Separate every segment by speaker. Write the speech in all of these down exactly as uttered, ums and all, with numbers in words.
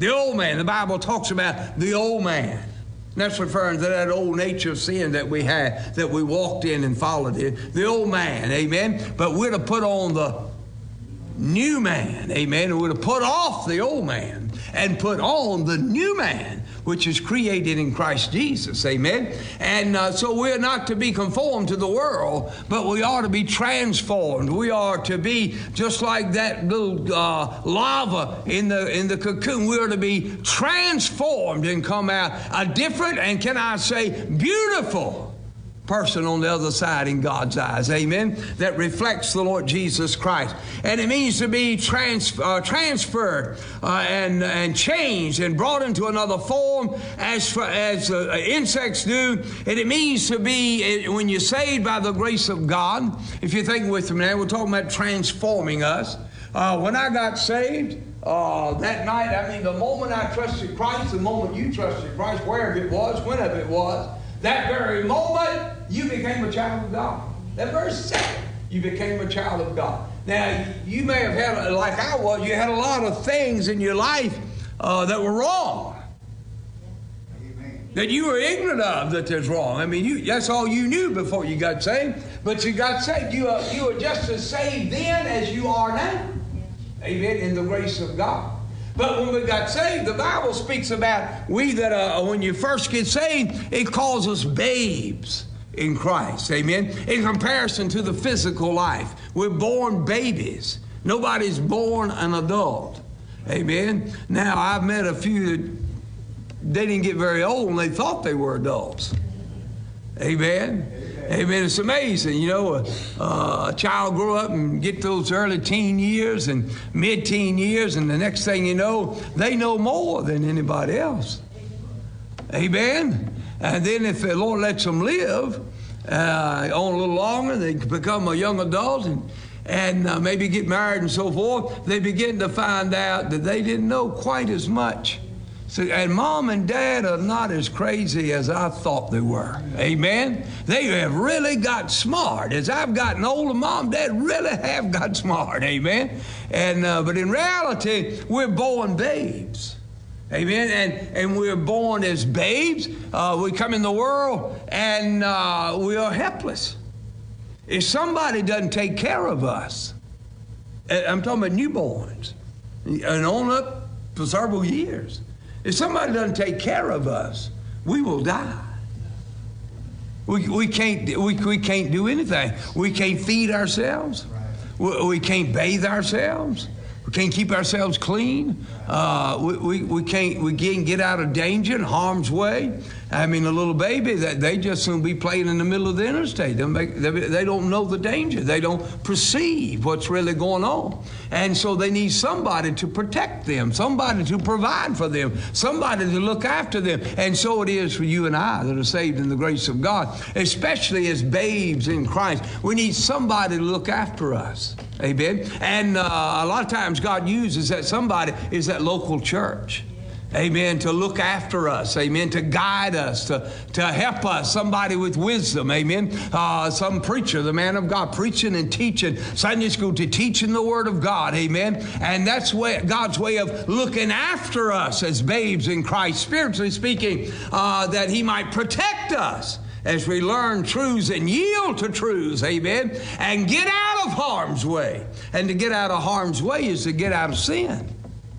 Speaker 1: The old man, the Bible talks about the old man. And that's referring to that old nature of sin that we had, that we walked in and followed it. The old man, amen. But we're to put on the new man, amen. We're to put off the old man and put on the new man, which is created in Christ Jesus, amen. And uh, so we're not to be conformed to the world, but we are to be transformed. We are to be just like that little uh, lava in the in the cocoon. We are to be transformed and come out a different, and can I say, beautiful person on the other side in God's eyes, amen, that reflects the Lord Jesus Christ. And it means to be trans, uh, transferred uh, and, and changed and brought into another form as, for, as uh, insects do. And it means to be, when you're saved by the grace of God, if you think with me now, we're talking about transforming us. Uh, when I got saved, uh, that night, I mean, the moment I trusted Christ, the moment you trusted Christ, wherever it was, whenever it was, that very moment, you became a child of God. That very second, you became a child of God. Now, you may have had, like I was, you had a lot of things in your life uh, that were wrong. Amen. That you were ignorant of that there's wrong. I mean, you, that's all you knew before you got saved. But you got saved. You are, you are just as saved then as you are now. Amen. In the grace of God. But when we got saved, the Bible speaks about we that uh, when you first get saved, it calls us babes in Christ. Amen. In comparison to the physical life, we're born babies. Nobody's born an adult. Amen. Now, I've met a few that they didn't get very old and they thought they were adults. Amen. Amen. It's amazing, you know, a, uh, a child grow up and get those early teen years and mid-teen years, and the next thing you know, they know more than anybody else. Amen. And then if the Lord lets them live uh, on a little longer, they become a young adult and, and uh, maybe get married and so forth, they begin to find out that they didn't know quite as much. So, and mom and dad are not as crazy as I thought they were. Amen. They have really got smart. As I've gotten older, mom and dad really have got smart. Amen. And uh, but in reality, we're born babes. Amen. And and we're born as babes. Uh, we come in the world and uh, we are helpless. If somebody doesn't take care of us, I'm talking about newborns, and on up for several years. If somebody doesn't take care of us, we will die. We, we, can't, we, we can't do anything. We can't feed ourselves. We, we can't bathe ourselves. We can't keep ourselves clean. Uh, we, we, we, can't, we can't get out of danger and harm's way. I mean, a little baby, that they just soon be playing in the middle of the interstate. They, make, they, they don't know the danger. They don't perceive what's really going on. And so they need somebody to protect them, somebody to provide for them, somebody to look after them. And so it is for you and I that are saved in the grace of God, especially as babes in Christ. We need somebody to look after us. Amen. And uh, a lot of times God uses that somebody is that local church. Amen. To look after us. Amen. To guide us. To, to help us. Somebody with wisdom. Amen. Uh, some preacher, the man of God, preaching and teaching Sunday school, to teaching the Word of God. Amen. And that's way, God's way of looking after us as babes in Christ, spiritually speaking, uh, that He might protect us as we learn truths and yield to truths. Amen. And get out of harm's way. And to get out of harm's way is to get out of sin.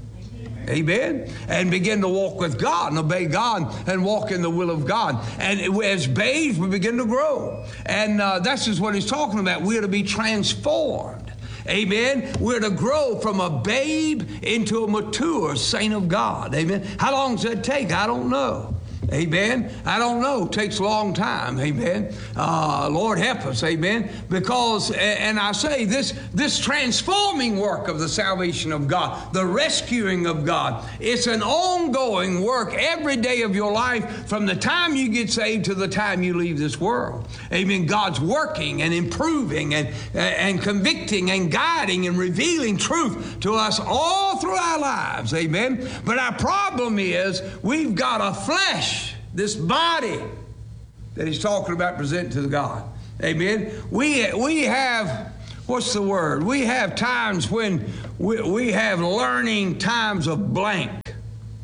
Speaker 1: Amen. And begin to walk with God and obey God and walk in the will of God. And as babes, we begin to grow. And uh, that's just what he's talking about. We're to be transformed. Amen. We're to grow from a babe into a mature saint of God. Amen. How long does that take? I don't know. Amen. I don't know. It takes a long time. Amen. Uh, Lord help us. Amen. Because, and I say this, this transforming work of the salvation of God, the rescuing of God, it's an ongoing work every day of your life from the time you get saved to the time you leave this world. Amen. God's working and improving and, and convicting and guiding and revealing truth to us all through our lives. Amen. But our problem is we've got a flesh, this body that he's talking about presenting to God. Amen. We, we have, what's the word? We have times when we, we have learning times of blank.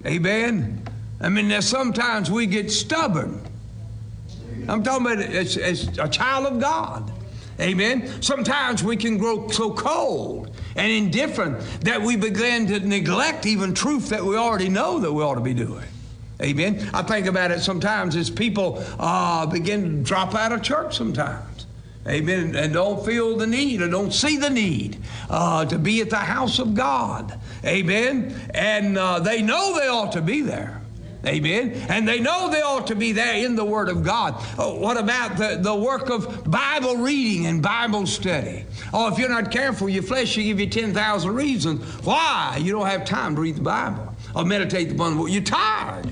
Speaker 1: Amen. I mean, there's sometimes we get stubborn. I'm talking about as, as a child of God. Amen. Sometimes we can grow so cold and indifferent that we begin to neglect even truth that we already know that we ought to be doing. Amen. I think about it sometimes as people uh, begin to drop out of church sometimes. Amen. And don't feel the need or don't see the need uh, to be at the house of God. Amen. And uh, they know they ought to be there. Amen. And they know they ought to be there in the Word of God. Oh, what about the, the work of Bible reading and Bible study? Oh, if you're not careful, your flesh will give you ten thousand reasons why you don't have time to read the Bible or meditate upon the Word. You're tired.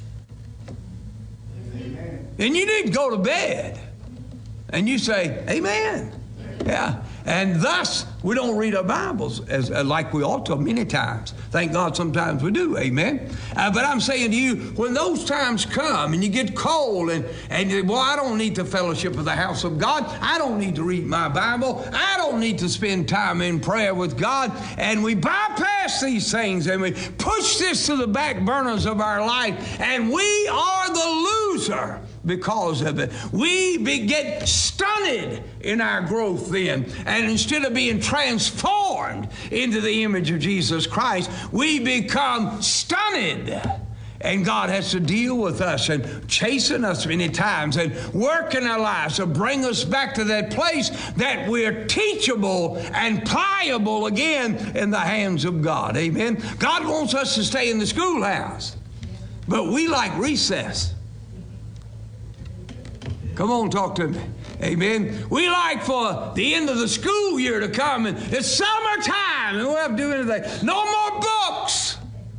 Speaker 1: Amen. And you need to go to bed. And you say, amen. Yeah. And thus, we don't read our Bibles as uh, like we ought to many times. Thank God sometimes we do. Amen. Uh, but I'm saying to you, when those times come and you get cold and, and you, well, I don't need the fellowship of the house of God. I don't need to read my Bible. I don't need to spend time in prayer with God. And we bypass these things and we push this to the back burners of our life. And we are the loser because of it. We be, get stunted in our growth then. And instead of being transformed into the image of Jesus Christ, we become stunted. And God has to deal with us and chasten us many times and work in our lives to bring us back to that place that we're teachable and pliable again in the hands of God. Amen. God wants us to stay in the schoolhouse, but we like recess. Come on, talk to me. Amen. We like for the end of the school year to come and it's summertime and we don't have to do anything. No more books.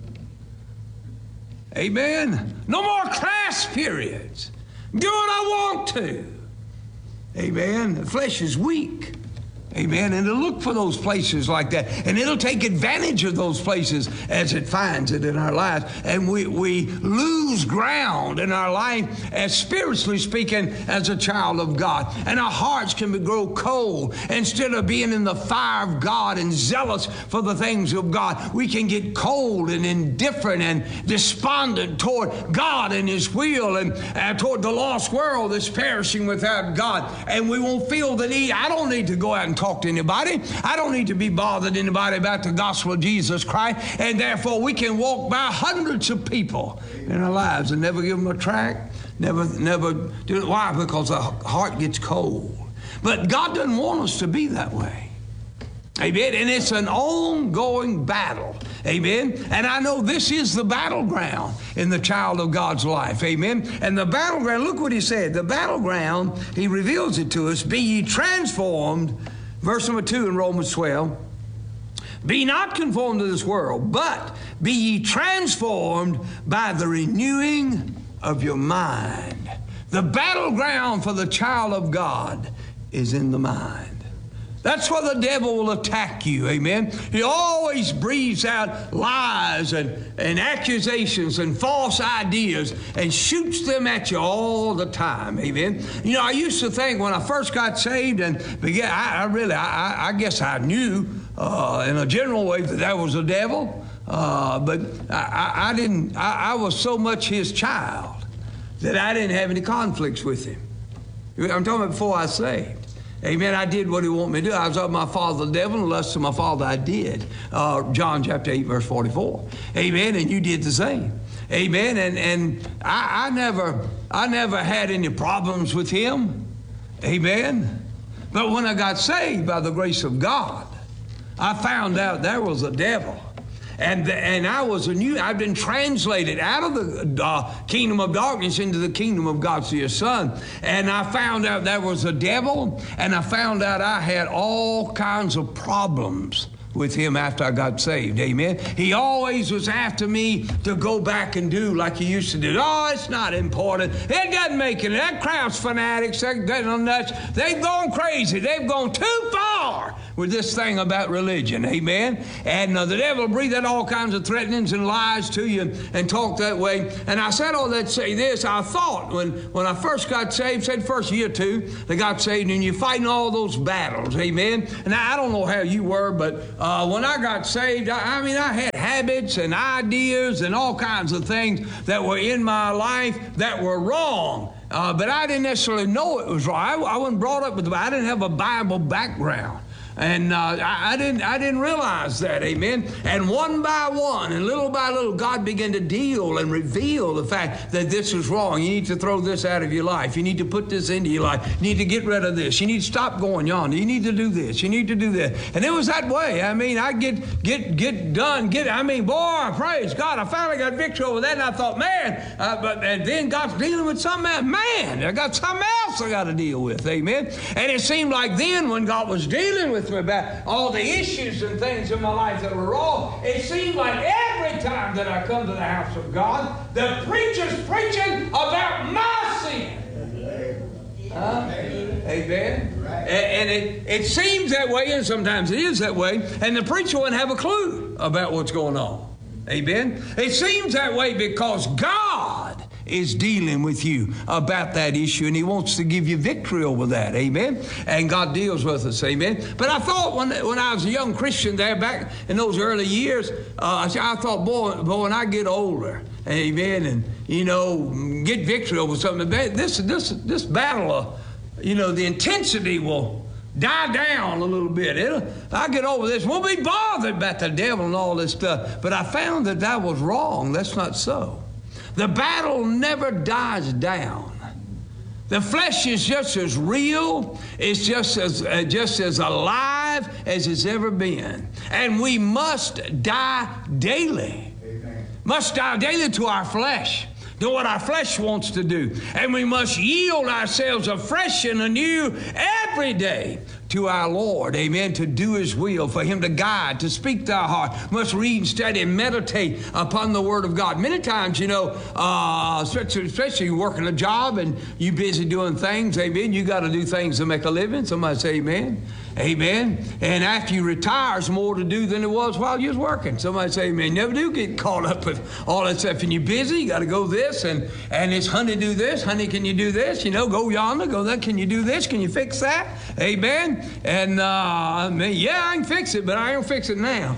Speaker 1: Amen. No more class periods. Do what I want to. Amen. The flesh is weak. Amen. And it'll look for those places like that. And it'll take advantage of those places as it finds it in our lives. And we, we lose ground in our life as spiritually speaking as a child of God. And our hearts can be, grow cold. Instead of being in the fire of God and zealous for the things of God, we can get cold and indifferent and despondent toward God and His will and uh, toward the lost world that's perishing without God. And we won't feel the need. I don't need to go out and talk to anybody. I don't need to be bothered anybody about the gospel of Jesus Christ. And therefore we can walk by hundreds of people in our lives and never give them a tract, never, never do it. Why? Because the heart gets cold. But God doesn't want us to be that way. Amen. And it's an ongoing battle. Amen. And I know this is the battleground in the child of God's life. Amen. And the battleground, look what he said. The battleground, he reveals it to us. Be ye transformed. Verse number two in Romans twelve. Be not conformed to this world, but be ye transformed by the renewing of your mind. The battleground for the child of God is in the mind. That's where the devil will attack you, amen? He always breathes out lies and, and accusations and false ideas and shoots them at you all the time, amen? You know, I used to think when I first got saved and began, I, I really, I, I guess I knew uh, in a general way that that was the devil, uh, but I, I, I didn't, I, I was so much his child that I didn't have any conflicts with him. I'm talking about before I was saved. Amen. I did what he wanted me to do. I was of my father the devil, and lust of my father I did. Uh, John chapter eight, verse forty-four. Amen. And you did the same. Amen. And and I, I never I never had any problems with him. Amen. But when I got saved by the grace of God, I found out there was a devil. And, and I was a new, I've been translated out of the uh, kingdom of darkness into the kingdom of God's dear Son. And I found out there was a devil, and I found out I had all kinds of problems with him after I got saved. Amen. He always was after me to go back and do like he used to do. Oh, it's not important. It doesn't make it. That crowd's fanatics. They're getting nuts. They've gone crazy. They've gone too far with this thing about religion. Amen. And uh, the devil will breathe out all kinds of threatenings and lies to you and, and talk that way. And I said all that to say this. I thought when, when I first got saved, said first year or two, they got saved, and you're fighting all those battles. Amen. And I, I don't know how you were, but Uh, when I got saved, I, I mean, I had habits and ideas and all kinds of things that were in my life that were wrong. Uh, but I didn't necessarily know it was wrong. I, I wasn't brought up with the Bible. I didn't have a Bible background. And uh, I, I didn't I didn't realize that, amen. And one by one and little by little, God began to deal and reveal the fact that this is wrong. You need to throw this out of your life. You need to put this into your life. You need to get rid of this. You need to stop going yonder. You need to do this. You need to do that. And it was that way. I mean, I get get get done. Get. I mean, boy, praise God. I finally got victory over that, and I thought, man. Uh, but and then God's dealing with something else. Man, I got something else I got to deal with. Amen. And it seemed like then when God was dealing with me about all the issues and things in my life that were wrong, it seemed like every time that I come to the house of God, the preacher's preaching about my sin. Huh? Amen. And, and it, it seems that way, and sometimes it is that way, and the preacher wouldn't have a clue about what's going on. Amen. It seems that way because God is dealing with you about that issue, and he wants to give you victory over that. Amen. And God deals with us. Amen. But I thought when, when I was a young Christian there back in those early years, uh, I thought, boy, boy, when I get older, amen, and, you know, get victory over something, this, this, this battle, uh, you know, the intensity will die down a little bit. It'll, I'll get over this. Won't be bothered about the devil and all this stuff. But I found that that was wrong. That's not so. The battle never dies down. The flesh is just as real, it's just as uh, just as alive as it's ever been. And we must die daily. Amen. Must die daily to our flesh, to what our flesh wants to do. And we must yield ourselves afresh and anew every day to our Lord, amen, to do his will, for him to guide, to speak to our heart. We must read and study and meditate upon the word of God. Many times, you know, uh, especially, especially you working a job and you busy doing things, amen, you got to do things to make a living. Somebody say amen. Amen. And after you retire, there's more to do than it was while you was working. Somebody say amen. Never do get caught up with all that stuff. And you're busy, you got to go this, and, and it's, honey, do this. Honey, can you do this? You know, go yonder, go there. Can you do this? Can you fix that? Amen. And, uh, I mean, yeah, I can fix it, but I ain't fix it now.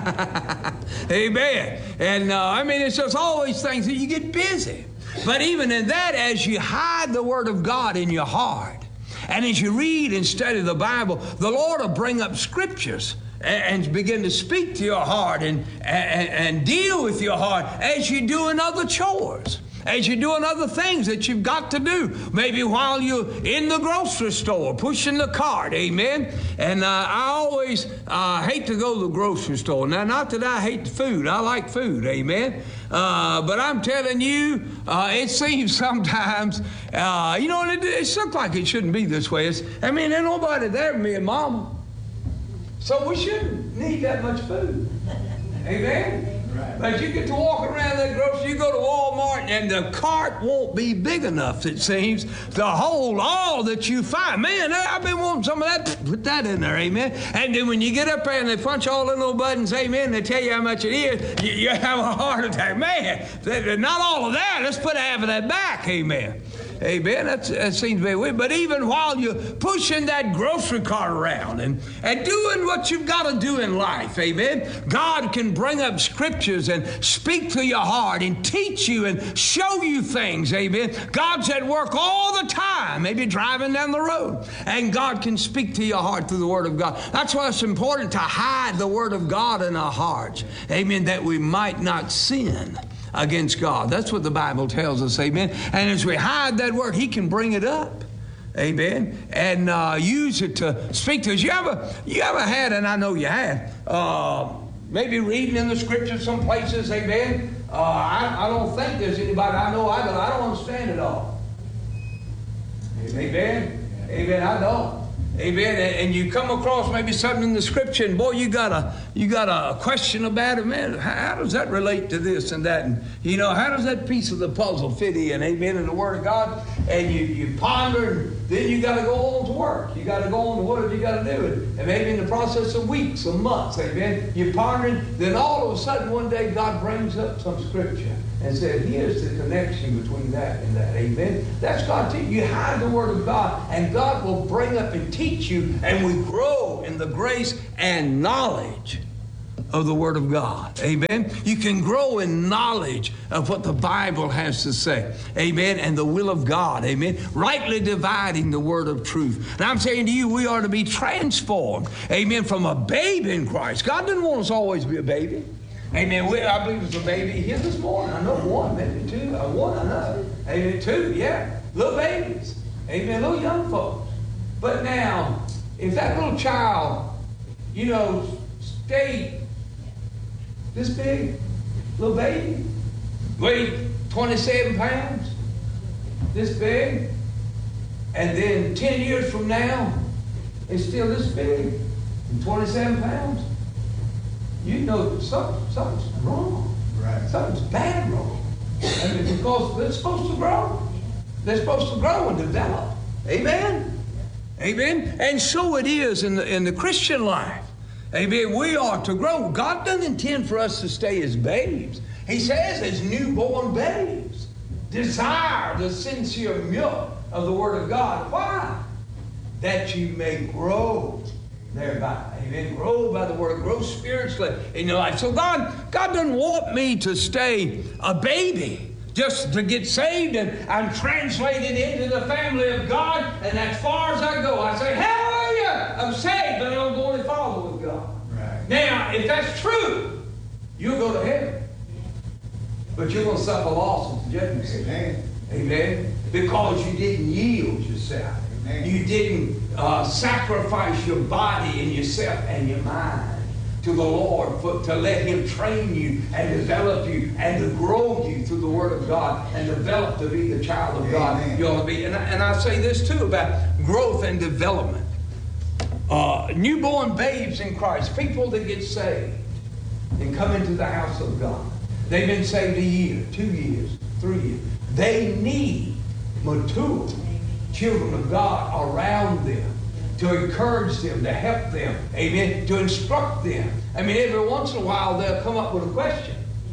Speaker 1: Amen. And, uh, I mean, it's just all these things that you get busy. But even in that, as you hide the word of God in your heart, and as you read and study the Bible, the Lord will bring up scriptures and, and begin to speak to your heart and, and, and deal with your heart as you're doing other chores, as you're doing other things that you've got to do. Maybe while you're in the grocery store, pushing the cart, amen? And uh, I always uh, hate to go to the grocery store. Now, not that I hate the food. I like food, amen? Uh, but I'm telling you, uh, it seems sometimes, uh, you know, it, it looks like it shouldn't be this way. It's, I mean, there's nobody there but me and Mama. So we shouldn't need that much food. Amen? Right. But you get to walk around that grocery, you go to Walmart, and the cart won't be big enough, it seems, to hold all that you find. Man, I've been wanting some of that. Put that in there, amen. And then when you get up there and they punch all the little buttons, amen, they tell you how much it is, you, you have a heart attack. Man, not all of that. Let's put half of that back, amen. Amen. That's, that seems very weird. But even while you're pushing that grocery cart around and, and doing what you've got to do in life, amen, God can bring up scriptures and speak to your heart and teach you and show you things, amen. God's at work all the time, maybe driving down the road, and God can speak to your heart through the Word of God. That's why it's important to hide the Word of God in our hearts, amen, that we might not sin against God. That's what the Bible tells us, amen. And as we hide that word, he can bring it up, amen, and uh, use it to speak to us. You ever, you ever had, and I know you have, uh, maybe reading in the scriptures some places, amen. Uh, I, I don't think there's anybody I know, I don't, I don't understand it all. Amen. Amen. I don't. Amen. And you come across maybe something in the scripture, and boy, you got a you got a question about it, man. How does that relate to this and that? And you know, how does that piece of the puzzle fit in? Amen. In the Word of God, and you you ponder, and then you got to go on to work. You got to go on to whatever you got to do, and maybe in the process of weeks or months, amen. You're pondering, then all of a sudden one day God brings up some scripture and said, here's the connection between that and that. Amen. That's God. You hide the Word of God, and God will bring up and teach you, and we grow in the grace and knowledge of the Word of God. Amen. You can grow in knowledge of what the Bible has to say. Amen. And the will of God. Amen. Rightly dividing the word of truth. And I'm saying to you, we are to be transformed. Amen. From a babe in Christ. God didn't want us to always be a baby. Amen. We, I believe there's a baby here this morning. I know one, maybe two. Uh, one, I know. Amen. Two, yeah. Little babies. Amen. Little young folks. But now, if that little child, you know, stayed this big, little baby, weighed twenty-seven pounds, this big, and then ten years from now, it's still this big, and twenty-seven pounds, you know something, something's wrong. Right. Something's bad wrong. I mean, because they're supposed to grow. They're supposed to grow and develop. Amen? Amen? And so it is in the, in the Christian life. Amen. We are to grow. God doesn't intend for us to stay as babes. He says as newborn babes. Desire the sincere milk of the Word of God. Why? That you may grow thereby. Amen. Grow by the Word. Grow spiritually in your life. So God, God doesn't want me to stay a baby just to get saved and I'm translated into the family of God, and as far as I go, I say, hallelujah, I'm saved, but I'm going to follow with God. Right. Now, if that's true, you'll go to heaven. But you're going to suffer loss at the judgment seat. Amen. Amen. Because you didn't yield yourself. Amen. You didn't uh, sacrifice your body and yourself and your mind to the Lord for, to let Him train you and develop you and to grow you through the Word of God and develop to be the child of God. Amen. You ought to be. And I, and I say this too about growth and development. Uh, newborn babes in Christ, people that get saved and come into the house of God. They've been saved a year, two years, three years. They need mature children of God around them to encourage them, to help them, amen, to instruct them. I mean, every once in a while they'll come up with a question,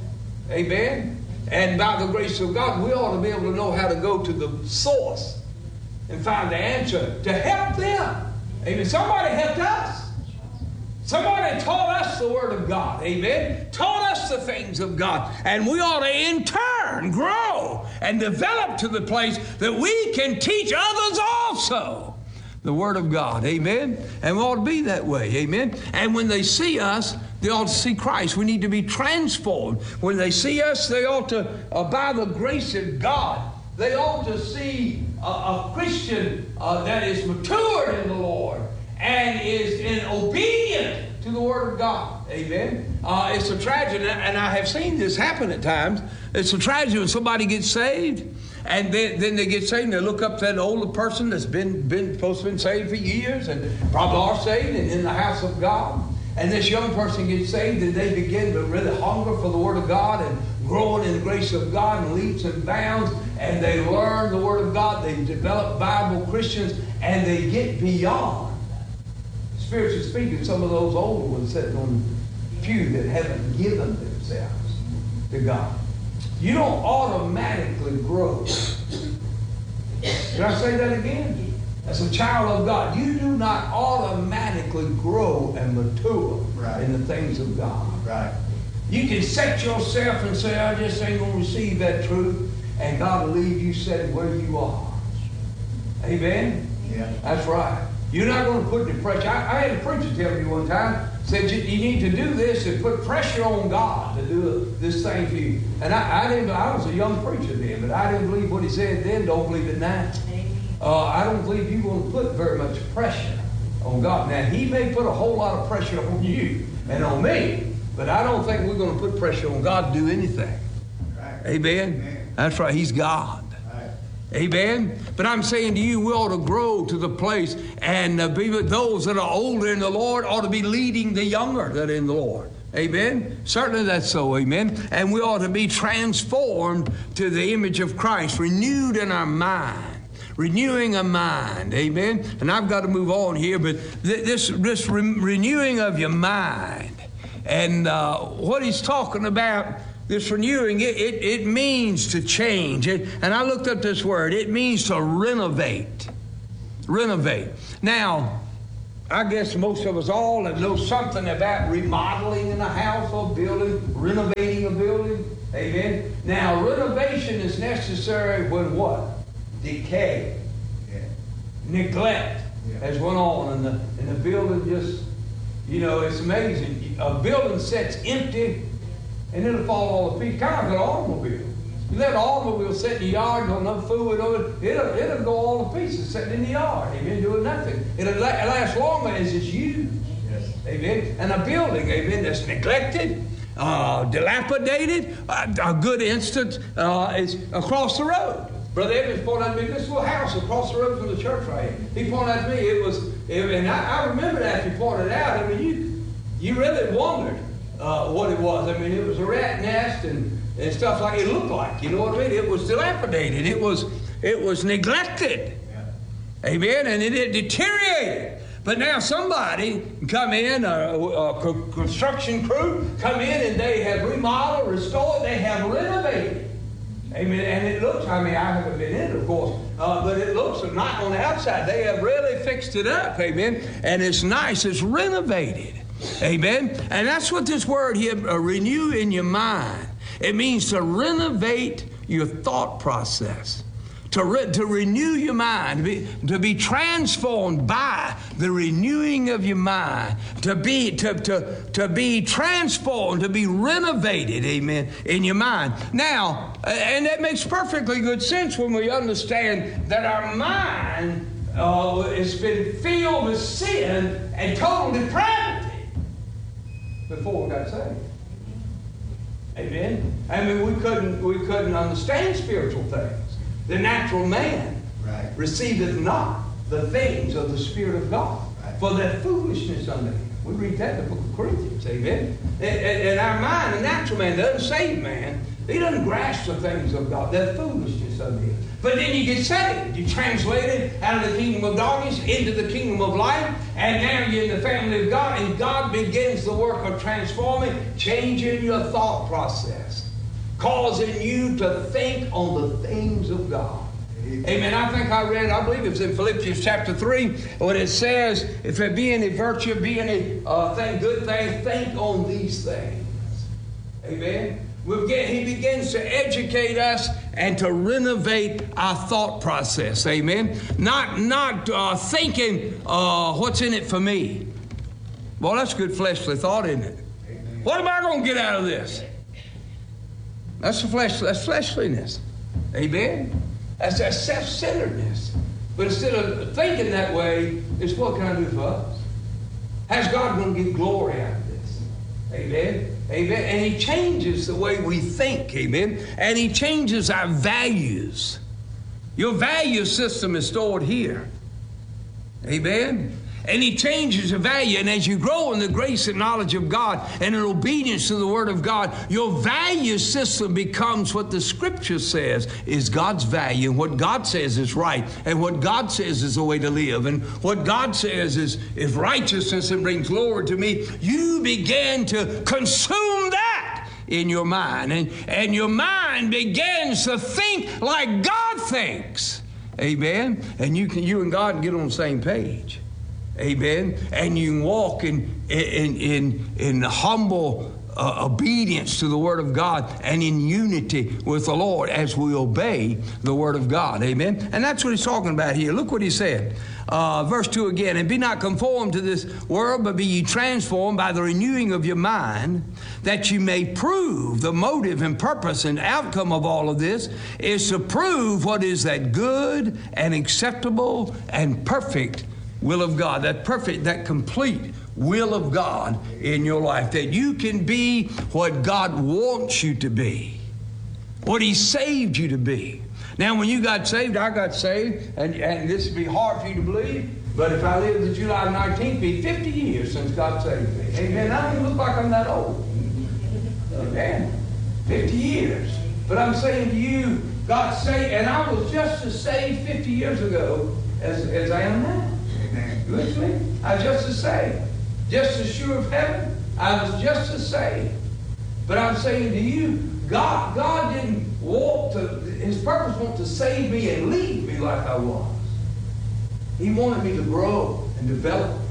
Speaker 1: amen? And by the grace of God, we ought to be able to know how to go to the source and find the answer to help them. Amen. Somebody helped us. Somebody taught us the Word of God, amen? Taught us the things of God. And we ought to in turn grow and develop to the place that we can teach others also the Word of God, amen? And we ought to be that way, amen? And when they see us, they ought to see Christ. We need to be transformed. When they see us, they ought to, uh, by the grace of God, they ought to see a, a Christian uh, that is matured in the Lord and is in obedient to the Word of God, amen? Uh, it's a tragedy, and I have seen this happen at times. It's a tragedy when somebody gets saved, and then, then they get saved and they look up to that older person that's been, been supposed to have been saved for years and probably are saved and in the house of God. And this young person gets saved and they begin to really hunger for the Word of God and growing in the grace of God and leaps and bounds. And they learn the Word of God. They develop Bible Christians and they get beyond, spiritually speaking, some of those older ones sitting on the pew that haven't given themselves to God. You don't automatically grow. Can I say that again? As a child of God, you do not automatically grow and mature right. in the things of God. Right. You can set yourself and say, I just ain't going to receive that truth, and God will leave you sitting where you are. Amen? Yeah. That's right. You're not going to put the pressure. I, I had a preacher tell me one time, said you, you need to do this and put pressure on God to do this thing for you. And I, I didn't. I was a young preacher then, but I didn't believe what he said then. Don't believe it now. Uh, I don't believe you're going to put very much pressure on God. Now, He may put a whole lot of pressure on you and on me, but I don't think we're going to put pressure on God to do anything. Right. Amen? Amen. That's right. He's God. Amen. But I'm saying to you, we ought to grow to the place and uh, be with those that are older in the Lord ought to be leading the younger that are in the Lord. Amen. Certainly that's so. Amen. And we ought to be transformed to the image of Christ, renewed in our mind. Renewing a mind. Amen. And I've got to move on here, but th- this, this re- renewing of your mind and uh, what he's talking about, this renewing, it, it, it means to change. It, and I looked up this word. It means to renovate. Renovate. Now, I guess most of us all that know something about remodeling in a house or building, renovating a building. Amen. Now, renovation is necessary when what? Decay. Yeah. Neglect yeah. has went on, and the, and the building just, you know, it's amazing. A building sits empty, and it'll fall all to pieces. Kind of like an automobile. You let an automobile sit in the yard, no enough food on it, it'll, it'll go all to pieces sitting in the yard. Amen. Doing nothing. It'll last longer as it's used. Yes. Amen. And a building, amen, that's neglected, uh, dilapidated. Uh, a good instance uh, is across the road. Brother Evans pointed out to me this little house across the road from the church right here. He pointed out to me it was, it, and I, I remember that he pointed it out. I mean, you you really wondered uh, what it was. I mean, it was a rat nest and. And stuff like it looked like, you know what I mean? It was dilapidated. It was it was neglected. Yeah. Amen. And it, it deteriorated. But now somebody come in, a, a construction crew come in, and they have remodeled, restored, they have renovated. Amen. And it looks, I mean, I haven't been in it, of course, uh, but it looks not on the outside. They have really fixed it up. Amen. And it's nice. It's renovated. Amen. And that's what this word here, uh, renew in your mind. It means to renovate your thought process, to, re- to renew your mind, to be, to be transformed by the renewing of your mind, to be, to, to, to be transformed, to be renovated, amen, in your mind. Now, and that makes perfectly good sense when we understand that our mind uh, has been filled with sin and total depravity before we got saved. Amen. I mean, we couldn't we couldn't understand spiritual things. The natural man right. receiveth not the things of the Spirit of God, right. for that foolishness unto him. We read that in the book of Corinthians. Amen. And, and, and our mind, the natural man, the unsaved man, he doesn't grasp the things of God. That foolishness unto him. But then you get saved. You're translated out of the kingdom of darkness into the kingdom of light. And now you're in the family of God. And God begins the work of transforming, changing your thought process. Causing you to think on the things of God. Amen. Amen. I think I read, I believe it's in Philippians chapter three, when it says, if there be any virtue, be any uh, thing, good thing, think on these things. Amen. We'll get, he begins to educate us and to renovate our thought process. Amen. Not, not uh, thinking, uh, what's in it for me? Well, that's a good fleshly thought, isn't it? Amen. What am I going to get out of this? That's the flesh. That's fleshliness. Amen. That's that self-centeredness. But instead of thinking that way, it's what can I do for us? How's God going to get glory out of this? Amen. Amen. And he changes the way we think. Amen. And he changes our values. Your value system is stored here. Amen. And he changes the value. And as you grow in the grace and knowledge of God and in obedience to the Word of God, your value system becomes what the Scripture says is God's value. And what God says is right. And what God says is the way to live. And what God says is, is righteousness and brings glory to me. You begin to consume that in your mind. And, and your mind begins to think like God thinks. Amen. And you can, you and God can get on the same page. Amen. And you can walk in in in, in humble uh, obedience to the Word of God and in unity with the Lord as we obey the Word of God. Amen. And that's what he's talking about here. Look what he said. Uh, verse two again. And be not conformed to this world, but be ye transformed by the renewing of your mind, that you may prove the motive and purpose and outcome of all of this is to prove what is that good and acceptable and perfect will of God, that perfect, that complete will of God in your life, that you can be what God wants you to be, what he saved you to be. Now, when you got saved, I got saved, and, and this would be hard for you to believe, but if I live to July nineteenth, it'd be fifty years since God saved me. Amen. I don't even look like I'm that old. Amen. fifty years. But I'm saying to you, God saved, and I was just as saved fifty years ago as, as I am now. You with me? I was just as saved. Just as sure of heaven, I was just as saved. But I'm saying to you, God, God didn't want to, his purpose wasn't to save me and leave me like I was. He wanted me to grow and develop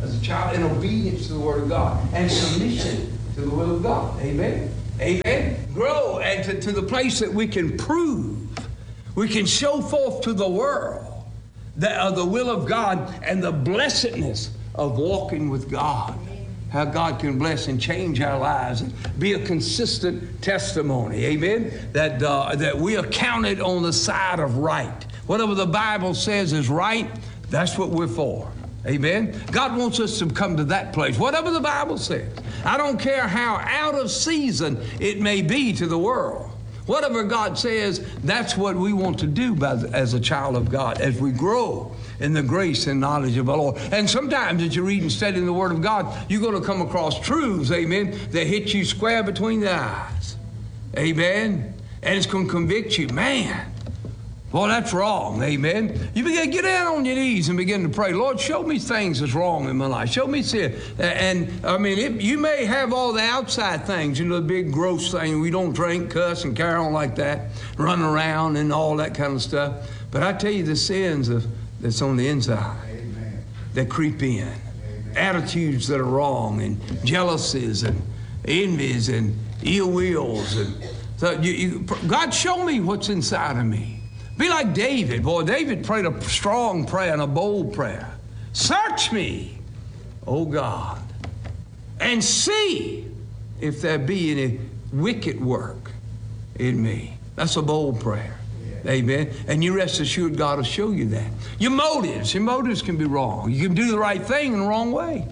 Speaker 1: as a child in obedience to the Word of God and submission to the will of God. Amen? Amen? Grow and to, to the place that we can prove, we can show forth to the world the, uh, the will of God and the blessedness of walking with God. How God can bless and change our lives and be a consistent testimony. Amen? That, uh, that we are counted on the side of right. Whatever the Bible says is right, that's what we're for. Amen? God wants us to come to that place. Whatever the Bible says. I don't care how out of season it may be to the world. Whatever God says, that's what we want to do by the, as a child of God, as we grow in the grace and knowledge of the Lord. And sometimes as you read and study in the Word of God, you're going to come across truths, amen, that hit you square between the eyes. Amen? And it's going to convict you. Man, boy, that's wrong. Amen? You begin to get down on your knees and begin to pray. Lord, show me things that's wrong in my life. Show me sin. And, I mean, it, you may have all the outside things, you know, the big gross thing. We don't drink, cuss, and carry on like that, run around and all that kind of stuff. But I tell you, the sins of that's on the inside, amen, that creep in. Amen. Attitudes that are wrong, and jealousies and envies and ill wills. And so you, you, God, show me what's inside of me. Be like David. Boy, David prayed a strong prayer and a bold prayer. Search me, O God, and see if there be any wicked work in me. That's a bold prayer. Amen. And you rest assured God will show you that. Your motives, your motives can be wrong. You can do the right thing in the wrong way.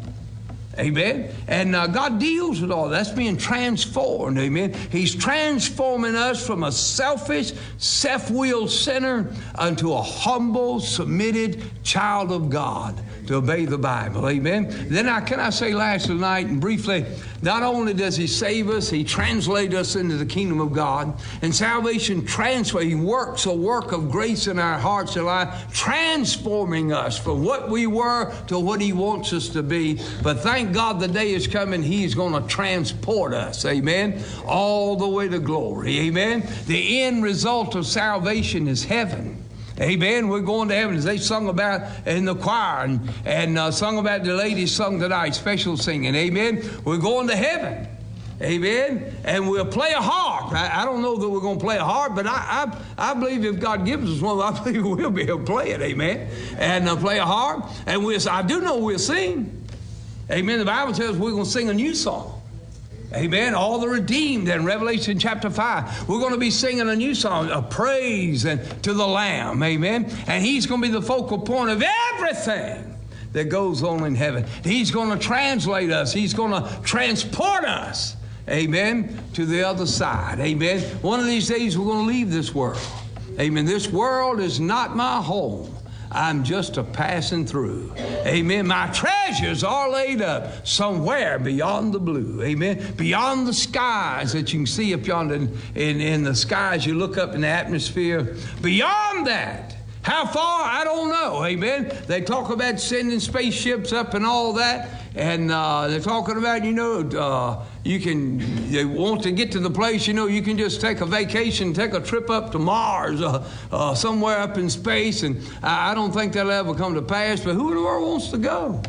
Speaker 1: Amen. And uh, God deals with all that. That's being transformed. Amen. He's transforming us from a selfish, self-willed sinner unto a humble, submitted child of God to obey the Bible. Amen. Then I, can I say last night and briefly, not only does He save us, He translates us into the kingdom of God. And salvation transfer, He works a work of grace in our hearts and lives, transforming us from what we were to what He wants us to be. But thank God the day is coming, He's going to transport us. Amen. All the way to glory. Amen. The end result of salvation is heaven. Amen. We're going to heaven, as they sung about in the choir and, and uh, sung about, the ladies sung tonight, special singing. Amen. We're going to heaven. Amen. And we'll play a harp. I, I don't know that we're going to play a harp, but I, I I believe if God gives us one, I believe we'll be able to play it. Amen. And uh, play a harp. And we'll, I do know we'll sing. Amen. The Bible tells us we're going to sing a new song. Amen. All the redeemed in Revelation chapter five. We're going to be singing a new song of praise and to the Lamb. Amen. And He's going to be the focal point of everything that goes on in heaven. He's going to translate us. He's going to transport us. Amen. To the other side. Amen. One of these days we're going to leave this world. Amen. This world is not my home. I'm just a passing through. Amen. My treasures are laid up somewhere beyond the blue. Amen. Beyond the skies that you can see up yonder in, in, in the skies. You look up in the atmosphere. Beyond that. How far? I don't know. Amen. They talk about sending spaceships up and all that. And uh, they're talking about, you know, uh, you can, they want to get to the place, you know, you can just take a vacation, take a trip up to Mars, uh, uh, somewhere up in space. And I, I don't think that'll ever come to pass. But who in the world wants to go?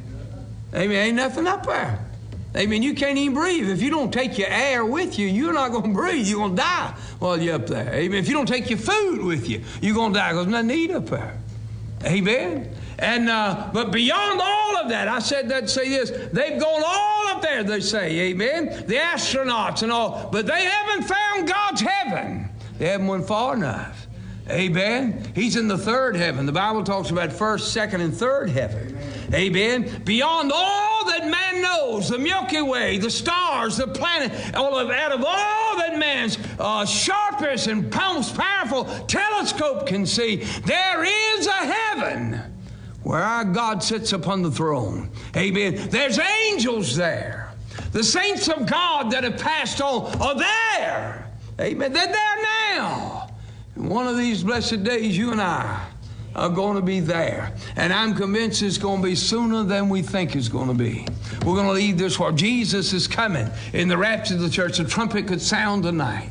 Speaker 1: Amen. Ain't nothing up there. Amen. You can't even breathe. If you don't take your air with you, you're not going to breathe. You're going to die while you're up there. Amen. If you don't take your food with you, you're going to die because there's nothing to eat up there. Amen. And uh, but beyond all of that, I said that to say this, they've gone all up there, they say, amen, the astronauts and all, but they haven't found God's heaven. They haven't went far enough. Amen. He's in the third heaven. The Bible talks about first, second, and third heaven. Amen. Amen. Beyond all that man knows, the Milky Way, the stars, the planet, all of, out of all that man's uh, sharpest and most powerful telescope can see, there is a heaven where our God sits upon the throne. Amen. There's angels there. The saints of God that have passed on are there. Amen. They're there now. And one of these blessed days, you and I are going to be there. And I'm convinced it's going to be sooner than we think it's going to be. We're going to leave this world. Jesus is coming in the rapture of the church. The trumpet could sound tonight.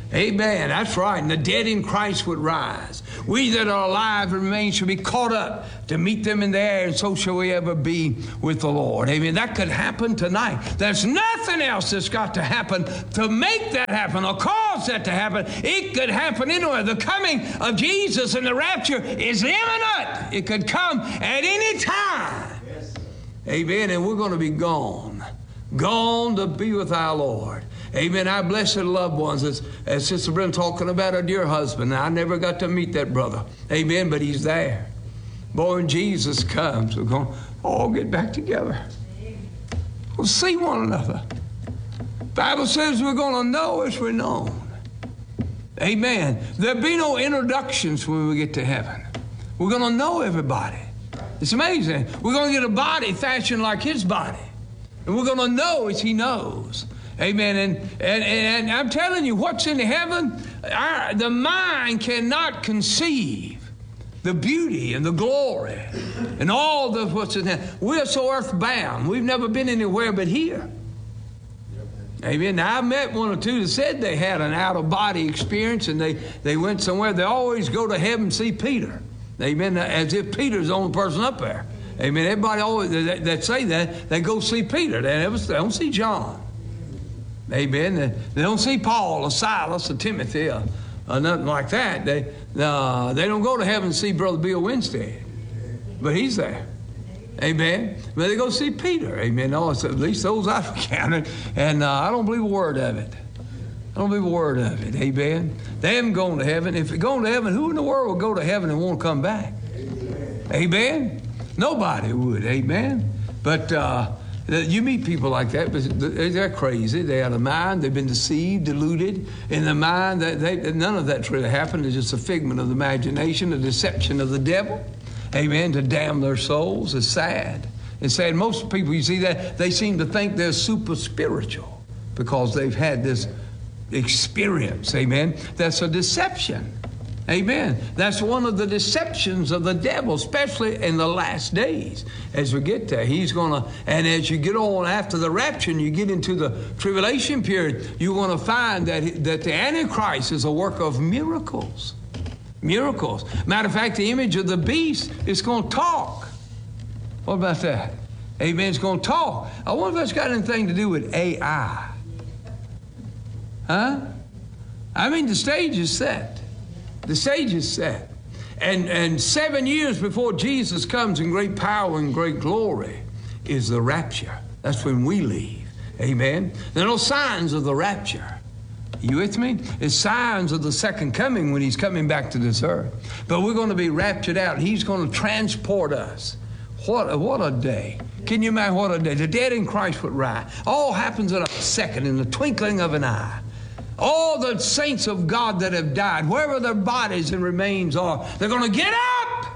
Speaker 1: Amen. That's right. And the dead in Christ would rise. We that are alive and remain shall be caught up to meet them in the air, and so shall we ever be with the Lord. Amen. That could happen tonight. There's nothing else that's got to happen to make that happen or cause that to happen. It could happen anywhere. The coming of Jesus and the rapture is imminent. It could come at any time. Yes. Amen. And we're going to be gone. Gone to be with our Lord. Amen. Our blessed loved ones, as, as Sister Brenda talking about her dear husband. Now, I never got to meet that brother. Amen. But he's there. Boy, when Jesus comes, we're going to all get back together. We'll see one another. The Bible says we're going to know as we're known. Amen. There'll be no introductions when we get to heaven. We're going to know everybody. It's amazing. We're going to get a body fashioned like his body. And we're going to know as he knows. Amen. And, and, and I'm telling you, what's in heaven, our, the mind cannot conceive the beauty and the glory and all the what's in heaven. We're so earthbound. We've never been anywhere but here. Amen. Now, I met one or two that said they had an out-of-body experience and they, they went somewhere. They always go to heaven and see Peter. Amen. As if Peter's the only person up there. Amen. Everybody always that, that say that, they go see Peter. They, never, they don't see John. Amen. They, they don't see Paul or Silas or Timothy or, or nothing like that. They uh, they don't go to heaven and see Brother Bill Winstead. But he's there. Amen. But they go see Peter. Amen. Oh, at least those I've counted. And uh, I don't believe a word of it. I don't believe a word of it. Amen. They haven't gone to heaven. If they're going to heaven, who in the world will go to heaven and won't come back? Amen. Amen. Nobody would. Amen. But uh, you meet people like that, but they're crazy. They're out of mind. They've been deceived, deluded in the mind. They, they, none of that's really happened. It's just a figment of the imagination, a deception of the devil. Amen. To damn their souls. It's sad. It's sad. Most people, you see that, they seem to think they're super spiritual because they've had this experience. Amen. That's a deception. Amen. That's one of the deceptions of the devil, especially in the last days. As we get there, he's going to, and as you get on after the rapture and you get into the tribulation period, you're going to find that, that the Antichrist is a work of miracles. Miracles. Matter of fact, the image of the beast is going to talk. What about that? Amen. It's going to talk. I wonder if that's got anything to do with A I. Huh? I mean, the stage is set. The stage is set. And, and seven years before Jesus comes in great power and great glory is the rapture. That's when we leave. Amen. There are no signs of the rapture. You with me? It's signs of the second coming when he's coming back to this earth. But we're going to be raptured out. He's going to transport us. What a, what a day. Can you imagine what a day? The dead in Christ would rise. All happens in a second, in the twinkling of an eye. All the saints of God that have died, wherever their bodies and remains are, they're going to get up.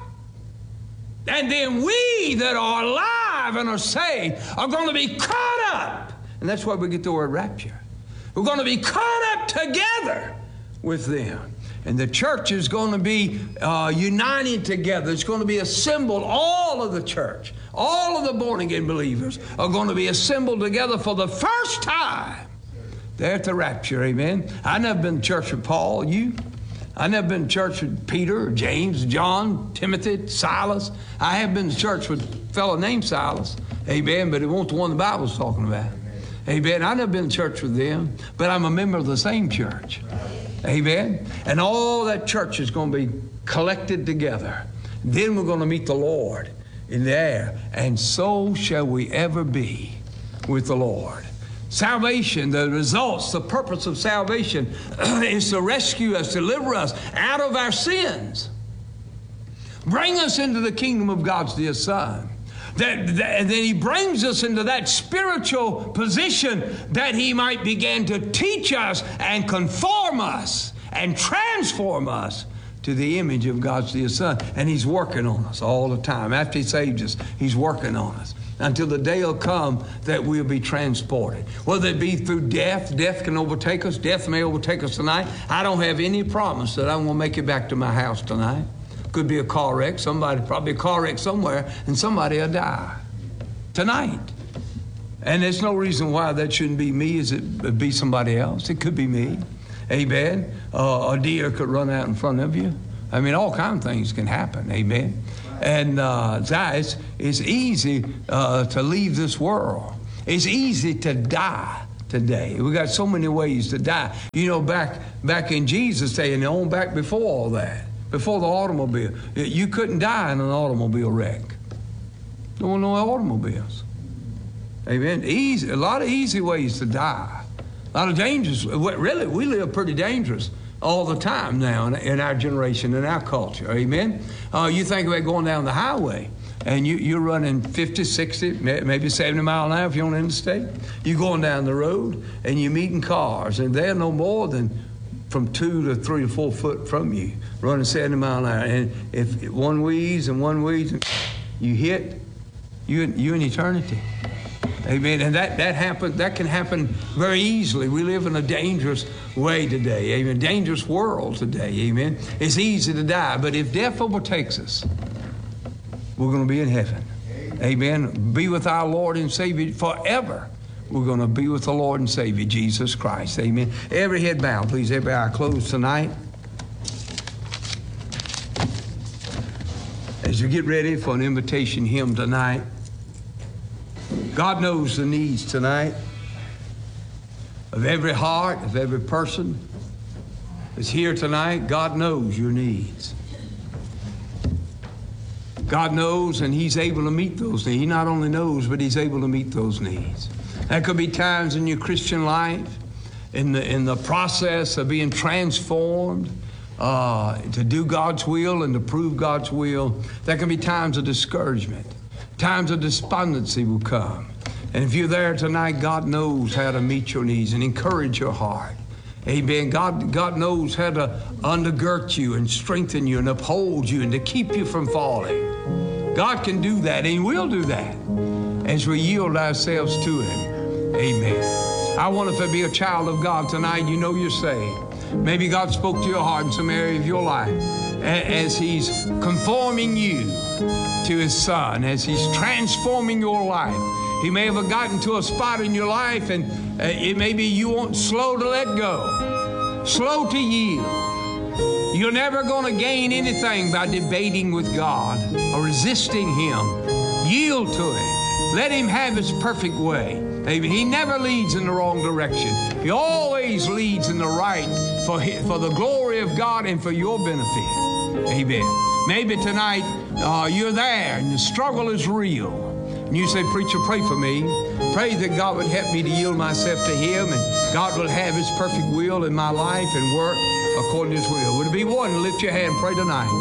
Speaker 1: And then we that are alive and are saved are going to be caught up. And that's why we get the word rapture. We're going to be caught up together with them. And the church is going to be uh, united together. It's going to be assembled. All of the church, all of the born-again believers are going to be assembled together for the first time. They're at the rapture, amen. I never been to church with Paul, you? I never been to church with Peter, James, John, Timothy, Silas. I have been to church with a fellow named Silas, amen, but it wasn't the one the Bible's talking about. Amen. I've never been to church with them, but I'm a member of the same church. Amen. And all that church is going to be collected together. Then we're going to meet the Lord in the air, and so shall we ever be with the Lord. Salvation, the results, the purpose of salvation is to rescue us, deliver us out of our sins, bring us into the kingdom of God's dear Son. That, that, and then he brings us into that spiritual position that he might begin to teach us and conform us and transform us to the image of God's dear Son. And he's working on us all the time. After he saved us, he's working on us until the day will come that we'll be transported. Whether it be through death, death can overtake us. Death may overtake us tonight. I don't have any promise that I'm going to make it back to my house tonight. Could be a car wreck, somebody, probably a car wreck somewhere, and somebody will die tonight. And there's no reason why that shouldn't be me, as it be somebody else. It could be me. Amen. Uh, a deer could run out in front of you. I mean, all kinds of things can happen. Amen. And uh, guys, it's easy uh, to leave this world. It's easy to die today. We got so many ways to die. You know, back back in Jesus' day, and on back before all that, before the automobile, you couldn't die in an automobile wreck. There were no automobiles. Amen. Easy, a lot of easy ways to die. A lot of dangerous. Really, we live pretty dangerous all the time now in, in our generation, in our culture. Amen. Uh, you think about going down the highway, and you, you're running fifty, sixty, maybe seventy miles an hour if you're on the interstate. You're going down the road, and you're meeting cars, and they're no more than from two to three to four foot from you, running seventy miles an hour. And if one wheeze and one wheeze, you hit, you you in eternity. Amen. And that, that happen, that can happen very easily. We live in a dangerous way today. Amen. Dangerous world today. Amen. It's easy to die. But if death overtakes us, we're going to be in heaven. Amen. Be with our Lord and Savior forever. We're going to be with the Lord and Savior, Jesus Christ. Amen. Every head bowed, please. Every eye closed tonight. As you get ready for an invitation hymn tonight, God knows the needs tonight of every heart, of every person that's here tonight. God knows your needs. God knows, and He's able to meet those needs. He not only knows, but He's able to meet those needs. There could be times in your Christian life, in the, in the process of being transformed uh, to do God's will and to prove God's will, there can be times of discouragement. Times of despondency will come. And if you're there tonight, God knows how to meet your needs and encourage your heart. Amen. God, God knows how to undergird you and strengthen you and uphold you and to keep you from falling. God can do that, and He will do that as we yield ourselves to Him. Amen. I wonder if there be a child of God tonight, you know you're saved. Maybe God spoke to your heart in some area of your life as He's conforming you to His Son, as He's transforming your life. He may have gotten to a spot in your life, and uh, it may be you want slow to let go, slow to yield. You're never going to gain anything by debating with God or resisting Him. Yield to Him. Let Him have His perfect way. Amen. He never leads in the wrong direction. He always leads in the right for, his, for the glory of God and for your benefit. Amen. Maybe tonight uh, you're there and the struggle is real. And you say, preacher, pray for me. Pray that God would help me to yield myself to Him, and God will have His perfect will in my life and work according to His will. Would it be one to lift your hand and pray tonight?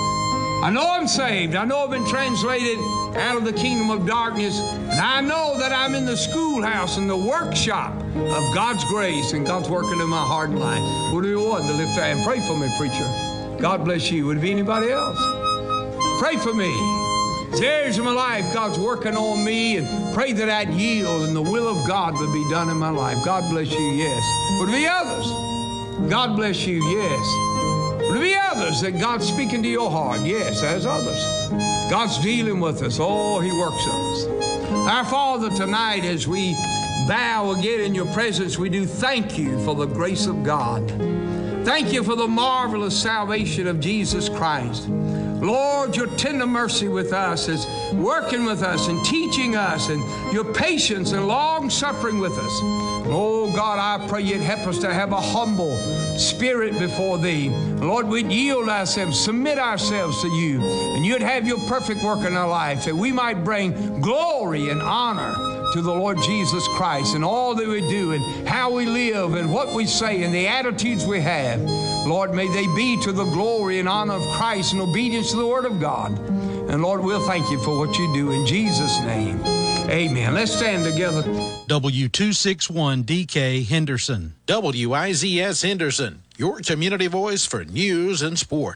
Speaker 1: I know I'm saved. I know I've been translated out of the kingdom of darkness, and I know that I'm in the schoolhouse and the workshop of God's grace and God's working in my heart and life. Would it be one to lift your hand? Pray for me, preacher. God bless you. Would it be anybody else? Pray for me. There's in my life, God's working on me, and pray that I'd yield and the will of God would be done in my life. God bless you, yes. Would there be others? God bless you, yes. Would there be others that God's speaking to your heart? Yes, there's others. God's dealing with us. Oh, He works on us. Our Father, tonight as we bow again in your presence, we do thank you for the grace of God. Thank you for the marvelous salvation of Jesus Christ. Lord, your tender mercy with us is working with us and teaching us, and your patience and long suffering with us. Oh God, I pray you'd help us to have a humble spirit before Thee. Lord, we'd yield ourselves, submit ourselves to you, and you'd have your perfect work in our life, that we might bring glory and honor to the Lord Jesus Christ in all that we do and how we live and what we say and the attitudes we have. Lord, may they be to the glory and honor of Christ and obedience to the Word of God. And Lord, we'll thank you for what you do in Jesus' name. Amen. Let's stand together.
Speaker 2: W two sixty-one D K Henderson.
Speaker 3: W I Z S Henderson, your community voice for news and sport.